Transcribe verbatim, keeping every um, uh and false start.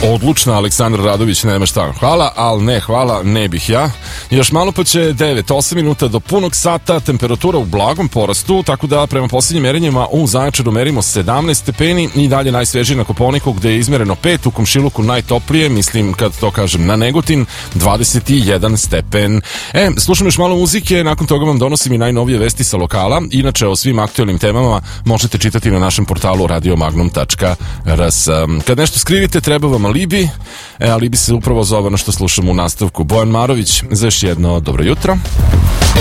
Odlučna Aleksandar Radović, nema šta. Hvala, ali ne hvala, ne bih ja. Još malo pa će devet, osam minuta do punog sata, temperatura u blagom porastu, tako da prema posljednjim merenjima u Zaječaru merimo sedamnaest stepeni i dalje najsvežiji na Kopaoniku gde je izmereno pet, u Komšiluku najtoplije, mislim kad to kažem na Negotin, dvadeset jedan stepen. E, slušam još malo muzike, nakon toga vam donosim i najnovije vesti sa lokala. Inače o svim aktuelnim temama možete čitati na našem portalu radio magnum tačka r s. Kad nešto skrivite, treba vam alibi. E, alibi se upravo zove ono što slušamo u nastavku. Bojan Marović, za još jedno dobro jutro.